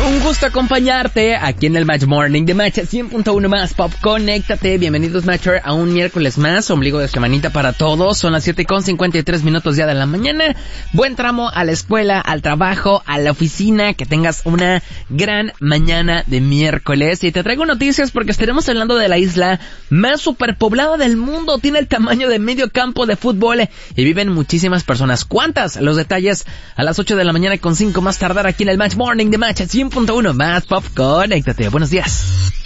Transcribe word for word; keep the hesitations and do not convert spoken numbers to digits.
Un gusto acompañarte aquí en el Match Morning de Match cien punto uno más Pop. Conéctate, bienvenidos Matcher a un miércoles más, ombligo de semanita para todos. Son las siete con cincuenta y tres minutos ya de la mañana. Buen tramo a la escuela, al trabajo, a la oficina. Que tengas una gran mañana de miércoles. Y te traigo noticias porque estaremos hablando de la isla más superpoblada del mundo. Tiene el tamaño de medio campo de fútbol y viven muchísimas personas. ¿Cuántas? Los detalles a las ocho de la mañana con cinco más tardar aquí en el Match Morning de Match cien punto uno más Pop. Conéctate, buenos días.